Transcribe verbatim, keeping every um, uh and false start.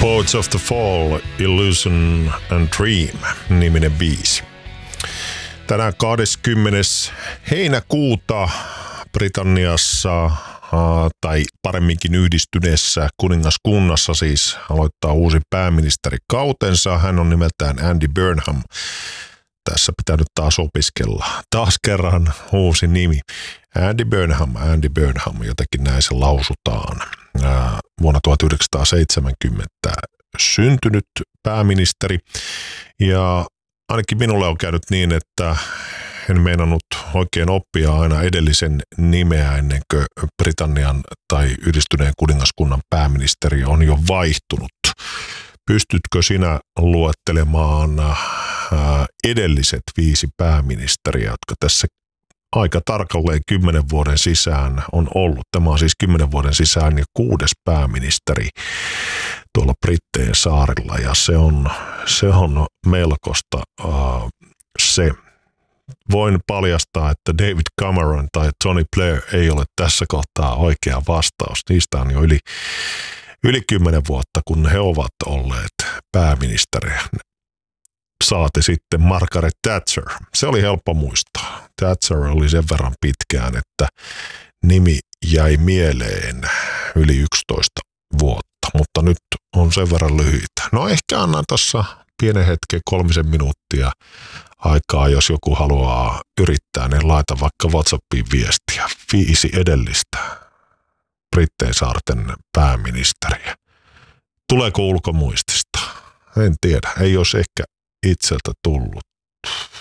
Poets of the Fall, Illusion and Dream niminen biisi. Tänään kahdeskymmenes heinäkuuta Britanniassa, tai paremminkin yhdistyneessä kuningaskunnassa siis, aloittaa uusi pääministeri kautensa. Hän on nimeltään Andy Burnham. Tässä pitää nyt taas opiskella. Taas kerran uusi nimi. Andy Burnham, Andy Burnham, jotenkin näin se lausutaan. Ää, vuonna tuhatyhdeksänsataaseitsemänkymmentä syntynyt pääministeri. Ja ainakin minulle on käynyt niin, että en meinannut oikein oppia aina edellisen nimeä ennen kuin Britannian tai yhdistyneen kuningaskunnan pääministeri on jo vaihtunut. Pystytkö sinä luettelemaan ää, edelliset viisi pääministeriä, jotka tässä aika tarkalleen kymmenen vuoden sisään on ollut? Tämä on siis kymmenen vuoden sisään ja kuudes pääministeri tuolla Brittein saarilla, ja se on, se on melkoista ää, se. Voin paljastaa, että David Cameron tai Tony Blair ei ole tässä kohtaa oikea vastaus. Niistä on jo yli, yli kymmenen vuotta, kun he ovat olleet pääministeriä. Saati sitten Margaret Thatcher. Se oli helppo muistaa. Thatcher oli sen verran pitkään, että nimi jäi mieleen yli yksitoista vuotta, mutta nyt on sen verran lyhyitä. No ehkä annan tuossa pienen hetken, kolmisen minuuttia aikaa, jos joku haluaa yrittää, niin laita vaikka WhatsAppiin viestiä. Viisi edellistä Brittein saarten pääministeriä. Tuleeko ulkomuistista? En tiedä. Ei olisi ehkä itseltä tullut.